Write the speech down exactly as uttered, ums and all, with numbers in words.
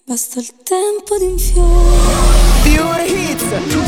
Basta il tempo di un fiore. Fiore Hits.